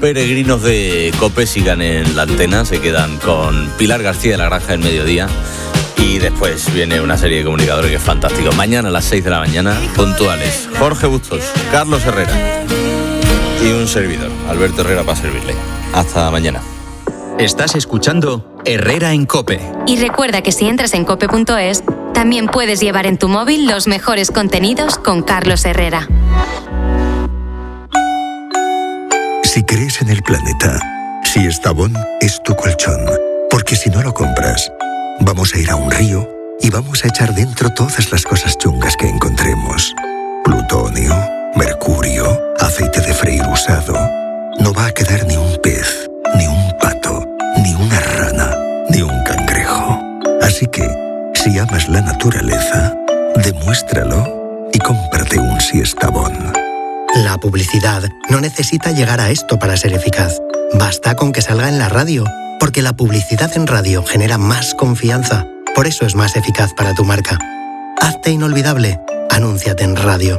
peregrinos de COPE sigan en la antena. Se quedan con Pilar García de la Granja del Mediodía. Y después viene una serie de comunicadores que es fantástico. Mañana a las 6 de la mañana, puntuales. Jorge Bustos, Carlos Herrera y un servidor, Alberto Herrera, para servirle. Hasta mañana. Estás escuchando Herrera en COPE. Y recuerda que si entras en cope.es, también puedes llevar en tu móvil los mejores contenidos con Carlos Herrera. Si crees en el planeta, Siestabón es tu colchón. Porque si no lo compras, vamos a ir a un río y vamos a echar dentro todas las cosas chungas que encontremos. Plutonio, mercurio, aceite de freír usado. No va a quedar ni un pez, ni un pato, ni una rana, ni un cangrejo. Así que, si amas la naturaleza, demuéstralo y cómprate un Siestabón. La publicidad no necesita llegar a esto para ser eficaz. Basta con que salga en la radio, porque la publicidad en radio genera más confianza. Por eso es más eficaz para tu marca. Hazte inolvidable. Anúnciate en radio.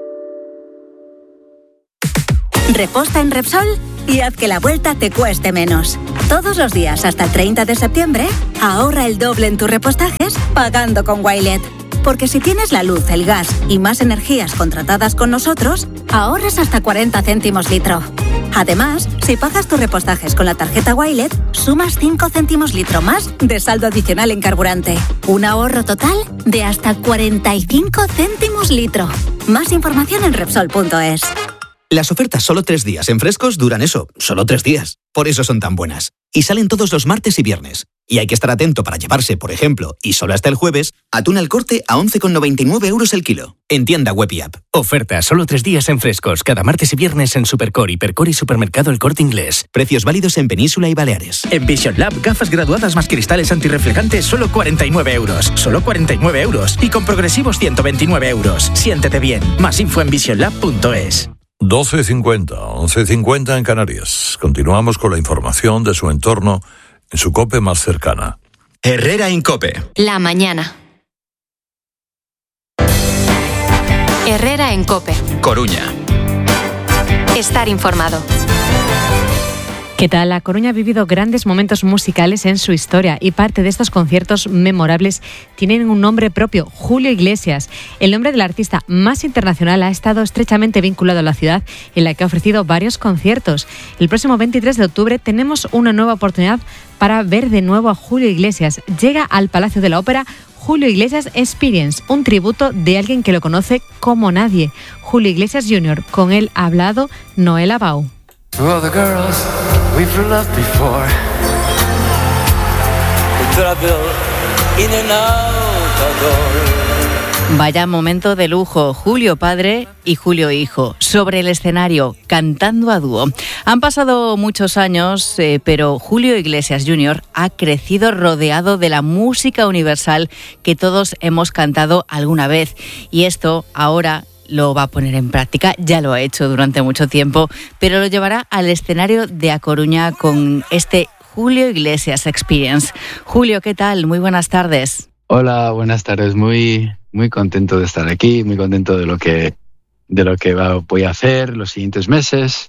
Reposta en Repsol y haz que la vuelta te cueste menos. Todos los días hasta el 30 de septiembre, ahorra el doble en tus repostajes pagando con Wilet. Porque si tienes la luz, el gas y más energías contratadas con nosotros, ahorras hasta 40 céntimos litro. Además, si pagas tus repostajes con la tarjeta Wilet, sumas 5 céntimos litro más de saldo adicional en carburante. Un ahorro total de hasta 45 céntimos litro. Más información en Repsol.es. Las ofertas solo 3 días en Frescos duran eso, solo 3 días. Por eso son tan buenas. Y salen todos los martes y viernes. Y hay que estar atento para llevarse, por ejemplo, y solo hasta el jueves, atún al corte a 11,99 euros el kilo. En tienda web y app. Oferta solo 3 días en Frescos, cada martes y viernes en Supercor, Hipercor y Supermercado El Corte Inglés. Precios válidos en Península y Baleares. En Vision Lab, gafas graduadas más cristales antirreflejantes, solo 49 euros. Solo 49 euros. Y con progresivos 129 euros. Siéntete bien. Más info en visionlab.es. 12:50, 11:50 en Canarias. Continuamos con la información de su entorno en su COPE más cercana. Herrera en COPE. La mañana. Herrera en COPE. Coruña. Estar informado. ¿Qué tal? La Coruña ha vivido grandes momentos musicales en su historia y parte de estos conciertos memorables tienen un nombre propio, Julio Iglesias. El nombre del artista más internacional ha estado estrechamente vinculado a la ciudad en la que ha ofrecido varios conciertos. El próximo 23 de octubre tenemos una nueva oportunidad para ver de nuevo a Julio Iglesias. Llega al Palacio de la Ópera Julio Iglesias Experience, un tributo de alguien que lo conoce como nadie, Julio Iglesias Jr. Con él ha hablado Noel Abau. To all the girls we've loved before, the trouble in and out the door. Vaya momento de lujo, Julio padre y Julio hijo, sobre el escenario, cantando a dúo. Han pasado muchos años, pero Julio Iglesias Jr. ha crecido rodeado de la música universal que todos hemos cantado alguna vez. Y esto ahora lo va a poner en práctica, ya lo ha hecho durante mucho tiempo, pero lo llevará al escenario de A Coruña con este Julio Iglesias Experience. Julio, ¿qué tal? Muy buenas tardes. Hola, buenas tardes. Muy contento de estar aquí, muy contento de lo que voy a hacer los siguientes meses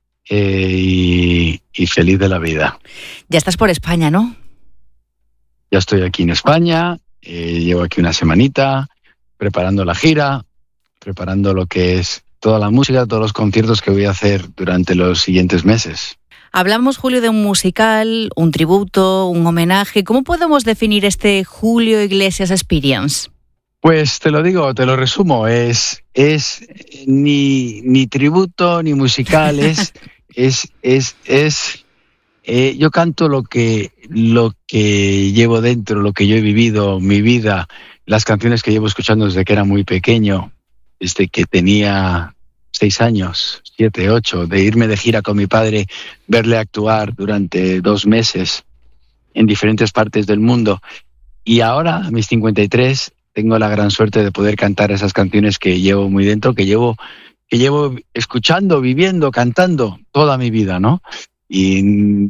y feliz de la vida. Ya estás por España, ¿no? Ya estoy aquí en España, llevo aquí una semanita preparando la gira, preparando lo que es toda la música, todos los conciertos que voy a hacer durante los siguientes meses. Hablamos, Julio, de un musical, un tributo, un homenaje. ¿Cómo podemos definir este Julio Iglesias Experience? Pues te lo digo, te lo resumo. Es ni tributo ni musical, yo canto lo que llevo dentro, lo que yo he vivido, mi vida, las canciones que llevo escuchando desde que era muy pequeño. Desde que tenía 6 años, 7, 8, de irme de gira con mi padre, verle actuar durante 2 meses en diferentes partes del mundo. Y ahora, a mis 53, tengo la gran suerte de poder cantar esas canciones que llevo muy dentro, que llevo escuchando, viviendo, cantando toda mi vida, ¿no? Y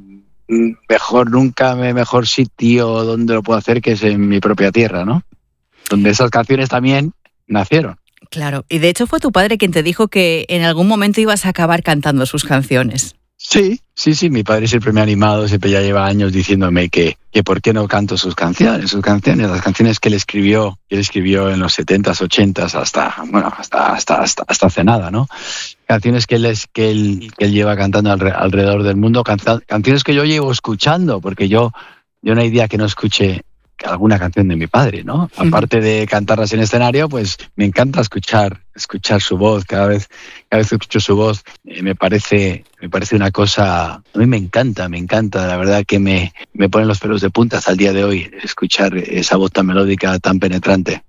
mejor sitio donde lo puedo hacer que es en mi propia tierra, ¿no? Donde esas canciones también nacieron. Claro, y de hecho fue tu padre quien te dijo que en algún momento ibas a acabar cantando sus canciones. Sí, mi padre siempre me ha animado, siempre ya lleva años diciéndome que por qué no canto sus canciones, las canciones que él escribió en los 70s, 80s, hasta hace nada, ¿no? Canciones que él lleva cantando alrededor del mundo, canciones que yo llevo escuchando, porque yo no hay día que no escuche alguna canción de mi padre, ¿no? Aparte de cantarlas en escenario, pues me encanta escuchar su voz. Cada vez que escucho su voz, me parece una cosa, a mí me encanta, la verdad que me ponen los pelos de punta hasta el día de hoy escuchar esa voz tan melódica, tan penetrante.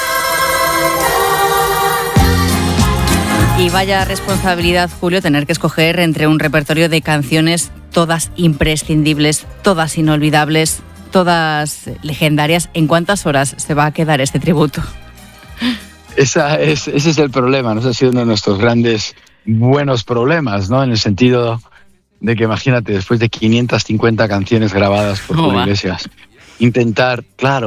Y vaya responsabilidad, Julio, tener que escoger entre un repertorio de canciones todas imprescindibles, todas inolvidables, todas legendarias. ¿En cuántas horas se va a quedar este tributo? Ese es el problema, ¿no? Ese ha sido uno de nuestros grandes buenos problemas, ¿no? En el sentido de que, imagínate, después de 550 canciones grabadas por Julio Iglesias, intentar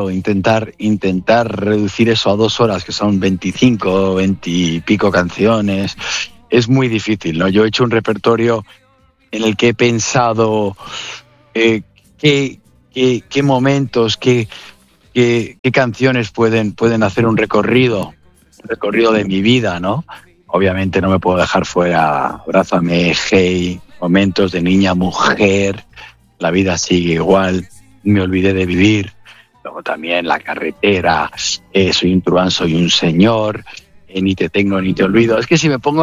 reducir eso a 2 horas, que son 25, 20 y pico canciones, es muy difícil, ¿no? Yo he hecho un repertorio en el que he pensado qué momentos, qué canciones pueden hacer un recorrido de mi vida, ¿no? Obviamente no me puedo dejar fuera Abrázame, Hey, Momentos de Niña, Mujer, La vida sigue igual, Me olvidé de vivir, luego también La carretera, Soy un truán, soy un señor, Ni te tengo ni te olvido. Es que si me pongo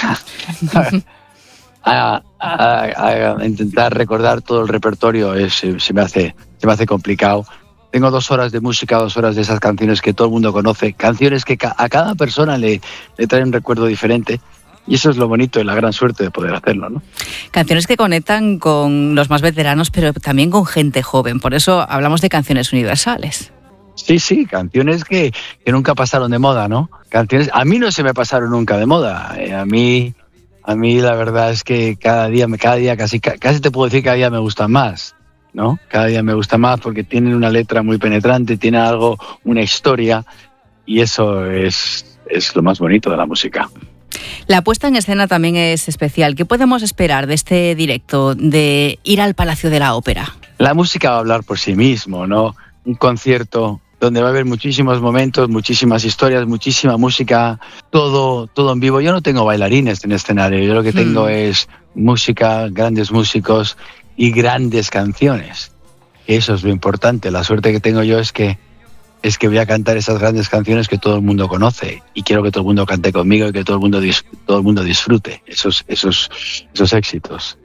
a intentar recordar todo el repertorio se me hace complicado. Tengo 2 horas de música, 2 horas de esas canciones que todo el mundo conoce, canciones que a cada persona le traen un recuerdo diferente, y eso es lo bonito y la gran suerte de poder hacerlo, ¿no? Canciones que conectan con los más veteranos, pero también con gente joven, por eso hablamos de canciones universales. Sí, canciones que nunca pasaron de moda, ¿no? Canciones, a mí no se me pasaron nunca de moda, a mí la verdad es que cada día casi te puedo decir que cada día me gustan más, ¿no? Cada día me gusta más porque tienen una letra muy penetrante, tienen algo, una historia, y eso es lo más bonito de la música. La puesta en escena también es especial. ¿Qué podemos esperar de este directo, de ir al Palacio de la Ópera? La música va a hablar por sí mismo, ¿no? Un concierto donde va a haber muchísimos momentos, muchísimas historias, muchísima música, todo en vivo. Yo no tengo bailarines en el escenario, yo lo que tengo es música, grandes músicos y grandes canciones. Eso es lo importante. La suerte que tengo yo es que voy a cantar esas grandes canciones que todo el mundo conoce, y quiero que todo el mundo cante conmigo y que todo el mundo disfrute esos éxitos.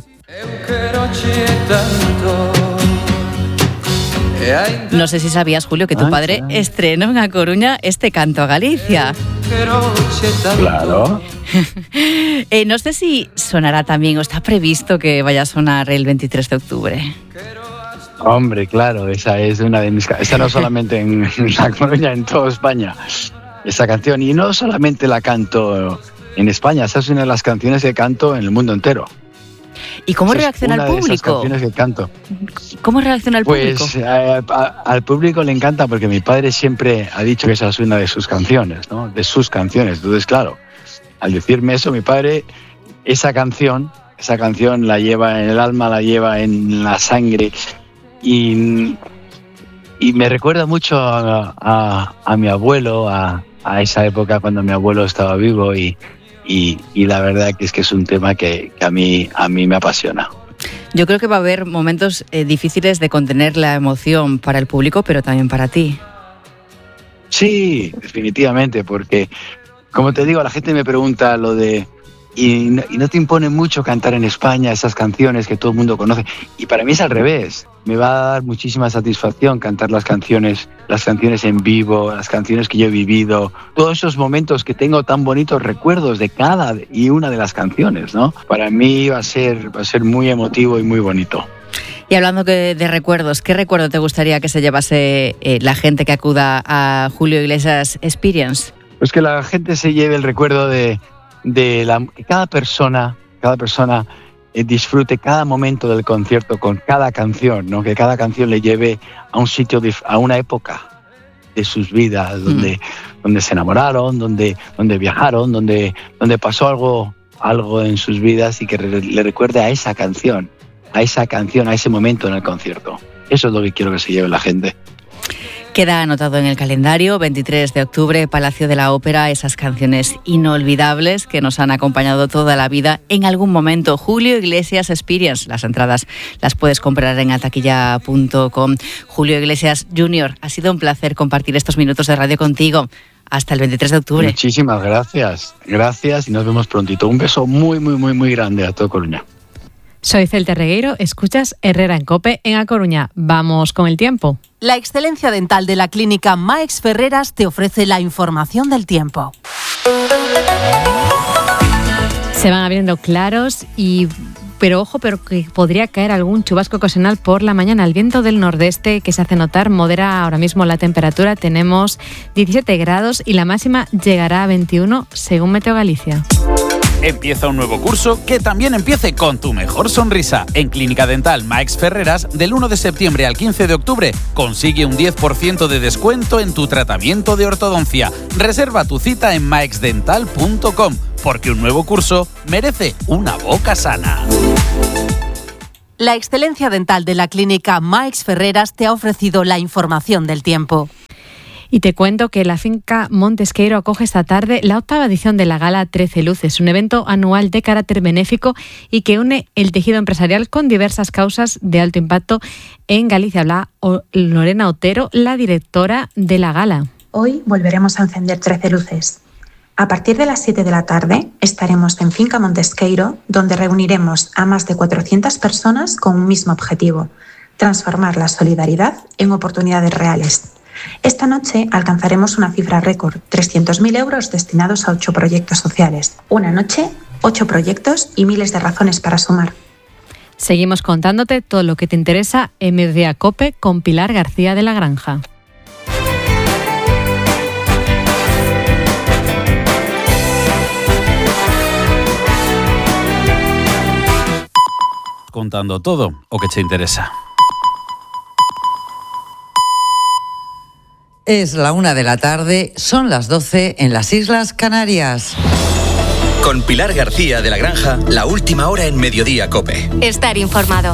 No sé si sabías, Julio, que tu padre estrenó en A Coruña este Canto a Galicia. Claro. No sé si sonará también, o está previsto que vaya a sonar el 23 de octubre. Hombre, claro, esa es una de mis... Esa no solamente en La Coruña, en toda España, esa canción. Y no solamente la canto en España, esa es una de las canciones que canto en el mundo entero. ¿Y cómo reacciona el público? De esas canciones que canto. ¿Cómo reacciona el público? Pues al público le encanta, porque mi padre siempre ha dicho que esa es una de sus canciones, ¿no? De sus canciones. Entonces, claro, al decirme eso, mi padre, esa canción la lleva en el alma, la lleva en la sangre, y me recuerda mucho a mi abuelo, a esa época cuando mi abuelo estaba vivo, y la verdad que es un tema que a mí me apasiona. Yo creo que va a haber momentos difíciles de contener la emoción para el público, pero también para ti. Sí, definitivamente, porque, como te digo, la gente me pregunta lo de... ¿Y no te impone mucho cantar en España esas canciones que todo el mundo conoce? Y para mí es al revés. Me va a dar muchísima satisfacción cantar las canciones en vivo, las canciones que yo he vivido, todos esos momentos que tengo tan bonitos recuerdos de cada y una de las canciones, ¿no? Para mí va a ser muy emotivo y muy bonito. Y hablando de recuerdos, ¿qué recuerdo te gustaría que se llevase la gente que acuda a Julio Iglesias Experience? Pues que la gente se lleve el recuerdo que cada persona disfrute cada momento del concierto con cada canción, ¿no? Que cada canción le lleve a un sitio, a una época de sus vidas, donde se enamoraron, donde viajaron, donde pasó algo en sus vidas y que le recuerde a esa canción, a ese momento en el concierto. Eso es lo que quiero que se lleve la gente. Queda anotado en el calendario, 23 de octubre, Palacio de la Ópera, esas canciones inolvidables que nos han acompañado toda la vida en algún momento. Julio Iglesias Experience, las entradas las puedes comprar en altaquilla.com. Julio Iglesias Junior, ha sido un placer compartir estos minutos de radio contigo. Hasta el 23 de octubre. Muchísimas gracias. Gracias y nos vemos prontito. Un beso muy, muy, muy, muy grande a todo Coruña. Soy Celte Regueiro, escuchas Herrera en COPE en A Coruña. Vamos con el tiempo. La excelencia dental de la clínica Maix Ferreras te ofrece la información del tiempo. Se van abriendo claros pero ojo, pero que podría caer algún chubasco ocasional por la mañana. El viento del nordeste que se hace notar modera ahora mismo la temperatura. Tenemos 17 grados y la máxima llegará a 21 según Meteo Galicia. Empieza un nuevo curso que también empiece con tu mejor sonrisa. En Clínica Dental Maix Ferreras, del 1 de septiembre al 15 de octubre, consigue un 10% de descuento en tu tratamiento de ortodoncia. Reserva tu cita en maxdental.com, porque un nuevo curso merece una boca sana. La excelencia dental de la clínica Maix Ferreras te ha ofrecido la información del tiempo. Y te cuento que la finca Montesqueiro acoge esta tarde la 8ª edición de la Gala 13 Luces, un evento anual de carácter benéfico y que une el tejido empresarial con diversas causas de alto impacto en Galicia. Habla Lorena Otero, la directora de la gala. Hoy volveremos a encender 13 luces. A partir de las 7 de la tarde estaremos en Finca Montesqueiro, donde reuniremos a más de 400 personas con un mismo objetivo: transformar la solidaridad en oportunidades reales. Esta noche alcanzaremos una cifra récord, 300.000 euros destinados a 8 proyectos sociales. Una noche, 8 proyectos y miles de razones para sumar. Seguimos contándote todo lo que te interesa en Mediodía COPE con Pilar García de la Granja. Contando todo o que te interesa. Es la 1 de la tarde, son las 12 en las Islas Canarias. Con Pilar García de la Granja, la última hora en Mediodía COPE. Estar informado.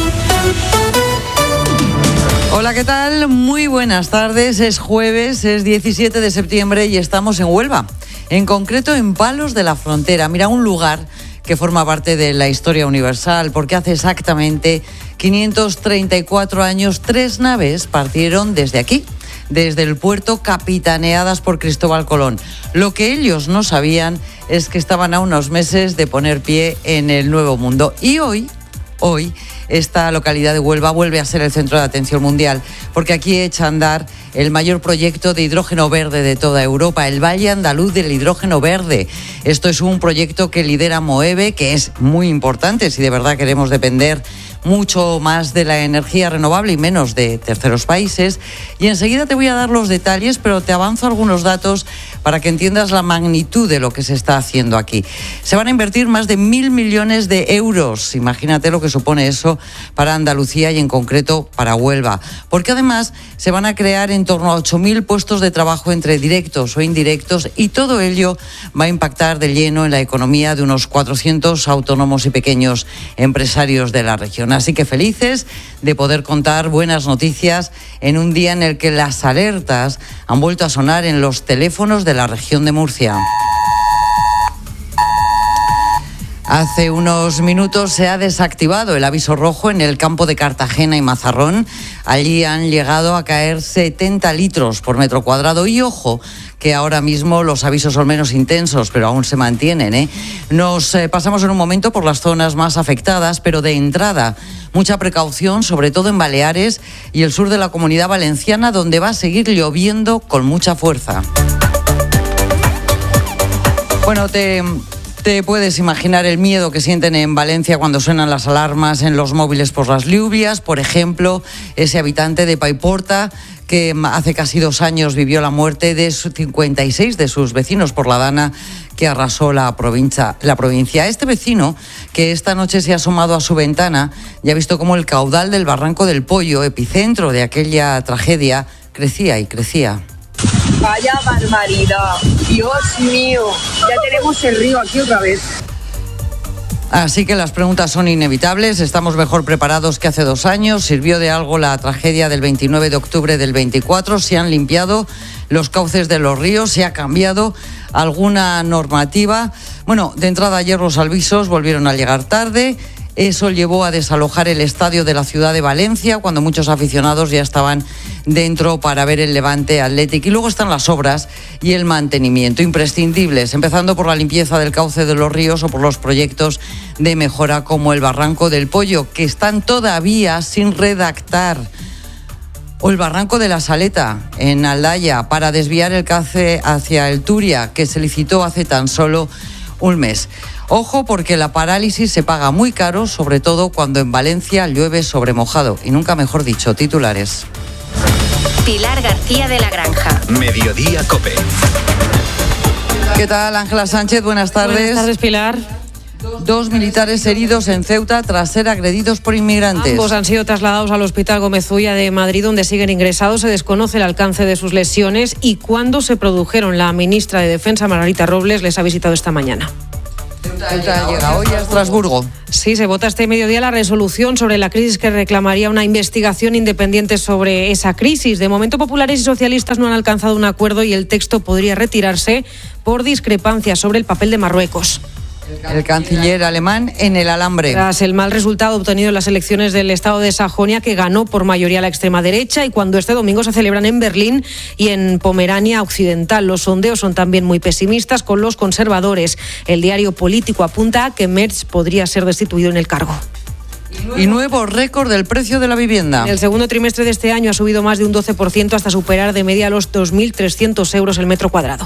Hola, ¿qué tal? Muy buenas tardes. Es jueves, es 17 de septiembre y estamos en Huelva. En concreto en Palos de la Frontera. Mira, un lugar que forma parte de la historia universal, porque hace exactamente 534 años 3 naves partieron desde aquí, desde el puerto, capitaneadas por Cristóbal Colón. Lo que ellos no sabían es que estaban a unos meses de poner pie en el Nuevo Mundo. Y hoy esta localidad de Huelva vuelve a ser el centro de atención mundial, porque aquí echa a andar el mayor proyecto de hidrógeno verde de toda Europa, el Valle Andaluz del Hidrógeno Verde. Esto es un proyecto que lidera Moeve, que es muy importante si de verdad queremos depender mucho más de la energía renovable y menos de terceros países. Y enseguida te voy a dar los detalles, pero te avanzo algunos datos para que entiendas la magnitud de lo que se está haciendo aquí. Se van a invertir más de 1.000 millones de euros. Imagínate lo que supone eso para Andalucía y en concreto para Huelva. Porque además se van a crear en torno a 8.000 puestos de trabajo entre directos o indirectos, y todo ello va a impactar de lleno en la economía de unos 400 autónomos y pequeños empresarios de la región. Así que felices de poder contar buenas noticias en un día en el que las alertas han vuelto a sonar en los teléfonos de la región de Murcia. Hace unos minutos se ha desactivado el aviso rojo en el campo de Cartagena y Mazarrón. Allí han llegado a caer 70 litros por metro cuadrado. Y ojo, que ahora mismo los avisos son menos intensos, pero aún se mantienen, Nos pasamos en un momento por las zonas más afectadas, pero de entrada, mucha precaución, sobre todo en Baleares y el sur de la Comunidad Valenciana, donde va a seguir lloviendo con mucha fuerza. Bueno, te puedes imaginar el miedo que sienten en Valencia cuando suenan las alarmas en los móviles por las lluvias. Por ejemplo, ese habitante de Paiporta que hace casi 2 años vivió la muerte de 56 de sus vecinos por la dana que arrasó la provincia. Este vecino, que esta noche se ha asomado a su ventana y ha visto cómo el caudal del Barranco del Pollo, epicentro de aquella tragedia, crecía y crecía. Vaya barbaridad, Dios mío, ya tenemos el río aquí otra vez. Así que las preguntas son inevitables. ¿Estamos mejor preparados que hace 2 años? ¿Sirvió de algo la tragedia del 29 de octubre del 24? ¿Se han limpiado los cauces de los ríos? ¿Se ha cambiado alguna normativa? Bueno, de entrada ayer los avisos volvieron a llegar tarde. Eso llevó a desalojar el estadio de la ciudad de Valencia cuando muchos aficionados ya estaban dentro para ver el Levante Athletic. Y luego están las obras y el mantenimiento imprescindibles, empezando por la limpieza del cauce de los ríos o por los proyectos de mejora como el Barranco del Pollo, que están todavía sin redactar. O el Barranco de la Saleta, en Aldaya, para desviar el cauce hacia el Turia, que se licitó hace tan solo un mes. Ojo, porque la parálisis se paga muy caro, sobre todo cuando en Valencia llueve sobre mojado. Y nunca mejor dicho, titulares. Pilar García de la Granja. Mediodía COPE. ¿Qué tal, Ángela Sánchez? Buenas tardes. Buenas tardes, Pilar. 2 militares heridos en Ceuta tras ser agredidos por inmigrantes. Ambos han sido trasladados al Hospital Gómez Ulla de Madrid, donde siguen ingresados. Se desconoce el alcance de sus lesiones y cuándo se produjeron. La ministra de Defensa, Margarita Robles, les ha visitado esta mañana. Ceuta llega hoy a Estrasburgo. Sí, se vota este mediodía la resolución sobre la crisis que reclamaría una investigación independiente sobre esa crisis. De momento, populares y socialistas no han alcanzado un acuerdo y el texto podría retirarse por discrepancias sobre el papel de Marruecos. El canciller alemán en el alambre. Tras el mal resultado obtenido en las elecciones del estado de Sajonia, que ganó por mayoría la extrema derecha, y cuando este domingo se celebran en Berlín y en Pomerania Occidental. Los sondeos son también muy pesimistas con los conservadores. El diario político apunta a que Merz podría ser destituido en el cargo. Y nuevo récord del precio de la vivienda. En el segundo trimestre de este año ha subido más de un 12% hasta superar de media los 2.300 euros el metro cuadrado.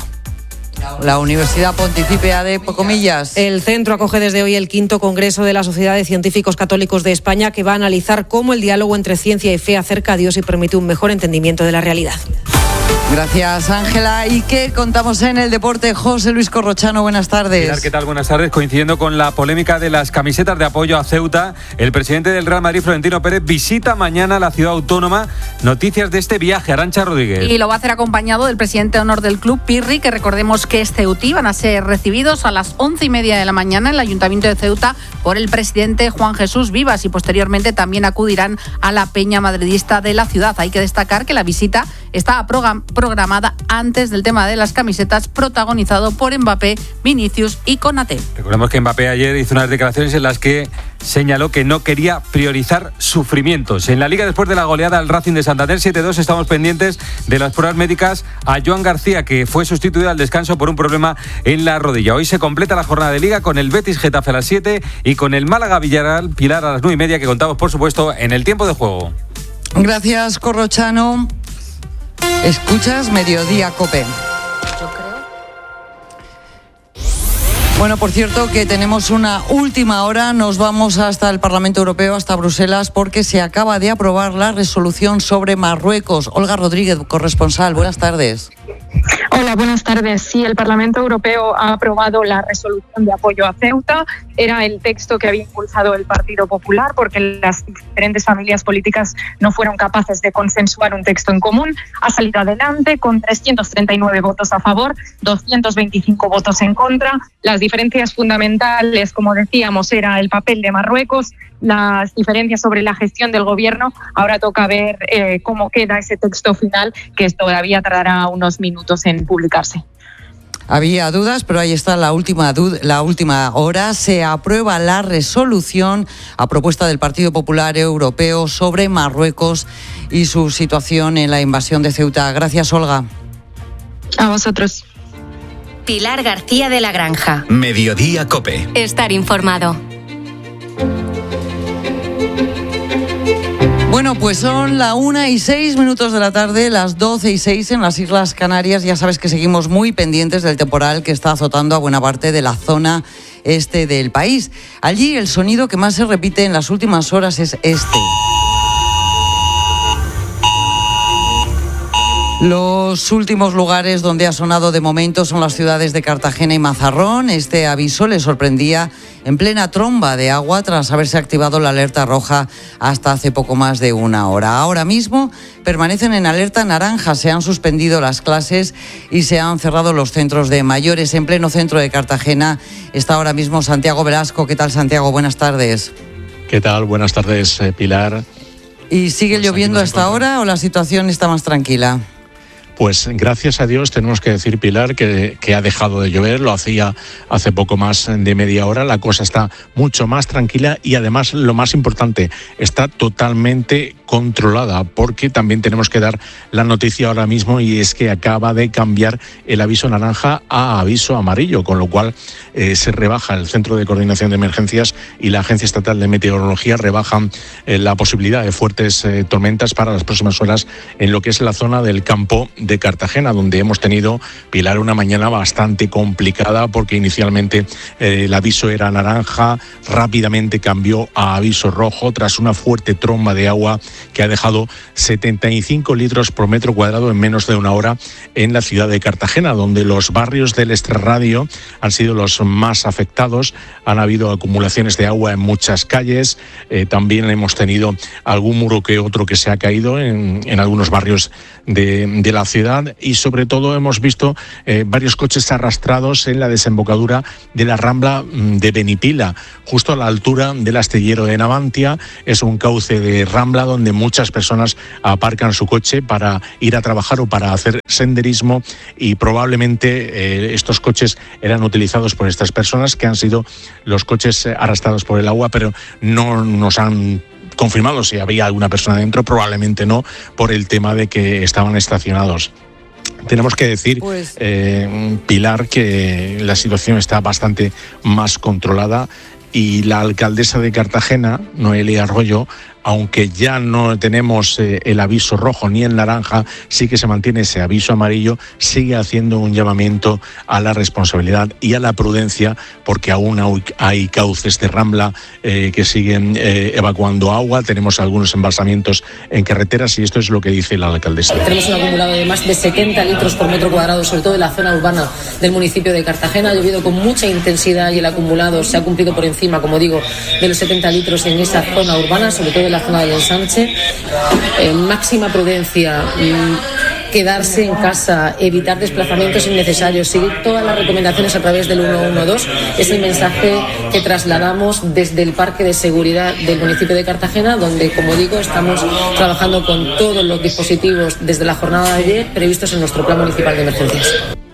La Universidad Pontificia de Comillas. El centro acoge desde hoy el 5º Congreso de la Sociedad de Científicos Católicos de España, que va a analizar cómo el diálogo entre ciencia y fe acerca a Dios y permite un mejor entendimiento de la realidad. Gracias, Ángela. ¿Y qué contamos en el deporte? José Luis Corrochano, buenas tardes. ¿Qué tal? Buenas tardes. Coincidiendo con la polémica de las camisetas de apoyo a Ceuta, el presidente del Real Madrid, Florentino Pérez, visita mañana la ciudad autónoma. Noticias de este viaje, Arantxa Rodríguez. Y lo va a hacer acompañado del presidente de honor del club, Pirri, que recordemos que es ceutí. Van a ser recibidos a las 11:30 de la mañana en el Ayuntamiento de Ceuta por el presidente Juan Jesús Vivas, y posteriormente también acudirán a la peña madridista de la ciudad. Hay que destacar que la visita estaba programada antes del tema de las camisetas, protagonizado por Mbappé, Vinicius y Konaté. Recordemos que Mbappé ayer hizo unas declaraciones en las que señaló que no quería priorizar sufrimientos. En la Liga, después de la goleada al Racing de Santander 7-2, estamos pendientes de las pruebas médicas a Joan García, que fue sustituido al descanso por un problema en la rodilla. Hoy se completa la jornada de Liga con el Betis Getafe a las 7 y con el Málaga Villarreal Pilar a las 9:30, que contamos, por supuesto, en el tiempo de juego. Gracias, Corrochano. Escuchas Mediodía COPE. Bueno, por cierto, que tenemos una última hora. Nos vamos hasta el Parlamento Europeo, hasta Bruselas, porque se acaba de aprobar la resolución sobre Marruecos. Olga Rodríguez, corresponsal, buenas tardes. Hola, buenas tardes. Sí, el Parlamento Europeo ha aprobado la resolución de apoyo a Ceuta. Era el texto que había impulsado el Partido Popular, porque las diferentes familias políticas no fueron capaces de consensuar un texto en común. Ha salido adelante con 339 votos a favor, 225 votos en contra. Las diferencias fundamentales, como decíamos, era el papel de Marruecos, las diferencias sobre la gestión del gobierno. Ahora toca ver cómo queda ese texto final, que todavía tardará unos minutos en publicarse. Había dudas, pero ahí está la última hora. Se aprueba la resolución a propuesta del Partido Popular Europeo sobre Marruecos y su situación en la invasión de Ceuta. Gracias, Olga. A vosotros. Pilar García de la Granja. Mediodía COPE. Estar informado. Bueno, pues son la 1:06 de la tarde, las 12:06 en las Islas Canarias. Ya sabes que seguimos muy pendientes del temporal que está azotando a buena parte de la zona este del país. Allí el sonido que más se repite en las últimas horas es este. Los últimos lugares donde ha sonado de momento son las ciudades de Cartagena y Mazarrón. Este aviso le sorprendía en plena tromba de agua tras haberse activado la alerta roja hasta hace poco más de una hora. Ahora mismo permanecen en alerta naranja, se han suspendido las clases y se han cerrado los centros de mayores. En pleno centro de Cartagena está ahora mismo Santiago Velasco. ¿Qué tal, Santiago? Buenas tardes. ¿Qué tal? Buenas tardes, Pilar. ¿Y sigue lloviendo hasta ahora o la situación está más tranquila? Pues gracias a Dios tenemos que decir, Pilar, que ha dejado de llover, lo hacía hace poco más de media hora, la cosa está mucho más tranquila y además lo más importante, está totalmente controlada, porque también tenemos que dar la noticia ahora mismo y es que acaba de cambiar el aviso naranja a aviso amarillo, con lo cual se rebaja el Centro de Coordinación de Emergencias y la Agencia Estatal de Meteorología rebajan la posibilidad de fuertes tormentas para las próximas horas en lo que es la zona del campo de Cartagena, donde hemos tenido, Pilar, una mañana bastante complicada porque inicialmente el aviso era naranja, rápidamente cambió a aviso rojo tras una fuerte tromba de agua que ha dejado 75 litros por metro cuadrado en menos de una hora en la ciudad de Cartagena, donde los barrios del extrarradio han sido los más afectados. Han habido acumulaciones de agua en muchas calles, también hemos tenido algún muro que otro que se ha caído en algunos barrios de la ciudad y sobre todo hemos visto varios coches arrastrados en la desembocadura de la Rambla de Benipila, justo a la altura del astillero de Navantia. Es un cauce de Rambla donde muchas personas aparcan su coche para ir a trabajar o para hacer senderismo y probablemente estos coches eran utilizados por estas personas que han sido los coches arrastrados por el agua, pero no nos han confirmado si había alguna persona dentro, probablemente no, por el tema de que estaban estacionados. Tenemos que decir, Pilar, que la situación está bastante más controlada y la alcaldesa de Cartagena, Noelia Arroyo, aunque ya no tenemos el aviso rojo ni el naranja, sí que se mantiene ese aviso amarillo, sigue haciendo un llamamiento a la responsabilidad y a la prudencia, porque aún hay cauces de Rambla que siguen evacuando agua, tenemos algunos embalsamientos en carreteras y esto es lo que dice la alcaldesa. Tenemos un acumulado de más de 70 litros por metro cuadrado, sobre todo en la zona urbana del municipio de Cartagena. Ha llovido con mucha intensidad y el acumulado se ha cumplido por encima, como digo, de los 70 litros en esa zona urbana, sobre todo en la zona del ensanche. Máxima prudencia, quedarse en casa, evitar desplazamientos innecesarios, seguir todas las recomendaciones a través del 112. Es el mensaje que trasladamos desde el Parque de Seguridad del municipio de Cartagena, donde, como digo, estamos trabajando con todos los dispositivos desde la jornada de ayer previstos en nuestro Plan Municipal de Emergencias.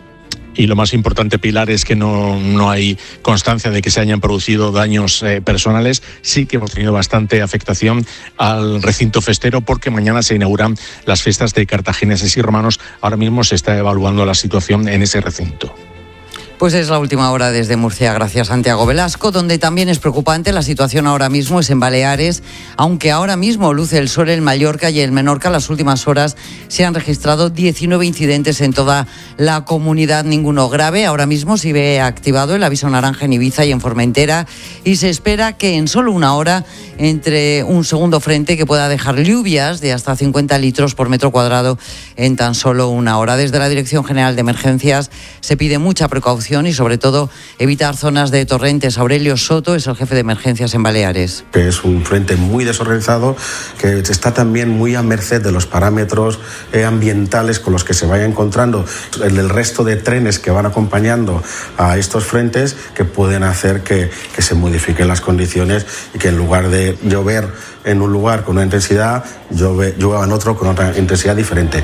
Y lo más importante, Pilar, es que no hay constancia de que se hayan producido daños personales. Sí que hemos tenido bastante afectación al recinto festero porque mañana se inauguran las fiestas de cartagineses y romanos. Ahora mismo se está evaluando la situación en ese recinto. Pues es la última hora desde Murcia, gracias Santiago Velasco, donde también es preocupante la situación ahora mismo es en Baleares, aunque ahora mismo luce el sol en Mallorca y en Menorca. Las últimas horas se han registrado 19 incidentes en toda la comunidad, ninguno grave. Ahora mismo se ve activado el aviso naranja en Ibiza y en Formentera y se espera que en solo una hora entre un segundo frente que pueda dejar lluvias de hasta 50 litros por metro cuadrado en tan solo una hora. Desde la Dirección General de Emergencias se pide mucha precaución y sobre todo evitar zonas de torrentes. Aurelio Soto es el jefe de emergencias en Baleares. Es un frente muy desorganizado que está también muy a merced de los parámetros ambientales con los que se vaya encontrando el resto de trenes que van acompañando a estos frentes, que pueden hacer que se modifiquen las condiciones y que en lugar de llover en un lugar con una intensidad, llueva en otro con otra intensidad diferente.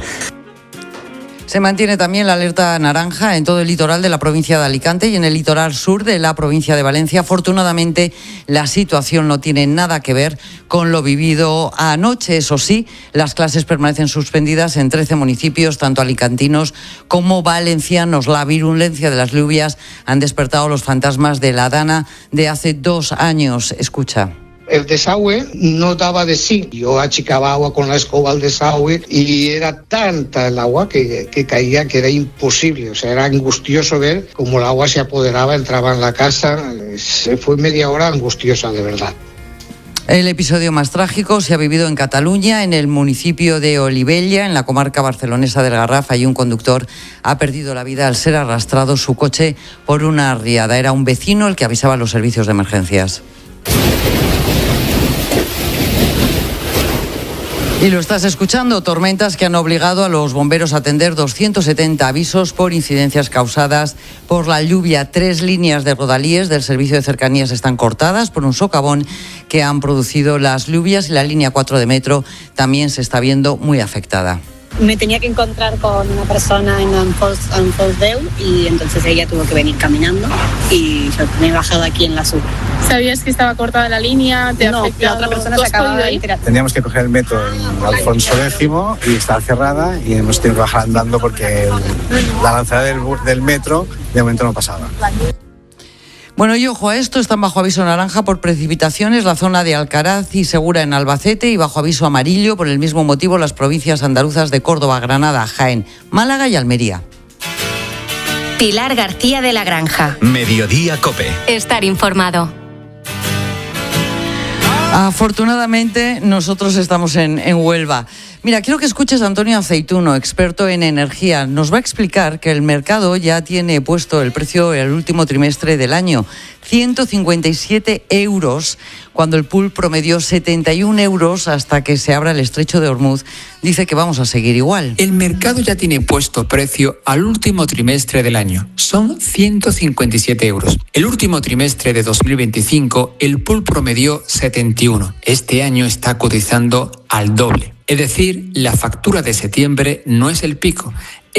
Se mantiene también la alerta naranja en todo el litoral de la provincia de Alicante y en el litoral sur de la provincia de Valencia. Afortunadamente, la situación no tiene nada que ver con lo vivido anoche. Eso sí, las clases permanecen suspendidas en 13 municipios, tanto alicantinos como valencianos. La virulencia de las lluvias han despertado los fantasmas de la Dana de hace 2 años. Escucha. El desagüe no daba de sí. Yo achicaba agua con la escoba al desagüe y era tanta el agua que caía que era imposible. O sea, era angustioso ver cómo el agua se apoderaba, entraba en la casa. Fue media hora angustiosa, de verdad. El episodio más trágico se ha vivido en Cataluña, en el municipio de Olivella, en la comarca barcelonesa del Garraf. Allí un conductor ha perdido la vida al ser arrastrado su coche por una riada. Era un vecino el que avisaba a los servicios de emergencias. Y lo estás escuchando, tormentas que han obligado a los bomberos a atender 270 avisos por incidencias causadas por la lluvia. 3 líneas de rodalíes del servicio de cercanías están cortadas por un socavón que han producido las lluvias y la línea 4 de metro también se está viendo muy afectada. Me tenía que encontrar con una persona en Anfoldeu y entonces ella tuvo que venir caminando y yo me he bajado aquí en la sur. ¿Sabías que estaba cortada la línea? No, la otra persona se acababa de enterar. Teníamos que coger el metro en Alfonso X y estaba cerrada y hemos tenido que bajar andando porque la lanzada del metro de momento no pasaba. Bueno, y ojo a esto, están bajo aviso naranja por precipitaciones la zona de Alcaraz y Segura en Albacete y bajo aviso amarillo por el mismo motivo las provincias andaluzas de Córdoba, Granada, Jaén, Málaga y Almería. Pilar García de la Granja. Mediodía COPE. Estar informado. Afortunadamente nosotros estamos en Huelva. Mira, quiero que escuches a Antonio Aceituno, experto en energía. Nos va a explicar que el mercado ya tiene puesto el precio el último trimestre del año. 157 euros, cuando el pool promedió 71 euros hasta que se abra el estrecho de Hormuz. Dice que vamos a seguir igual. El mercado ya tiene puesto precio al último trimestre del año. Son 157 euros. El último trimestre de 2025, el pool promedió 71. Este año está cotizando al doble. Es decir, la factura de septiembre no es el pico.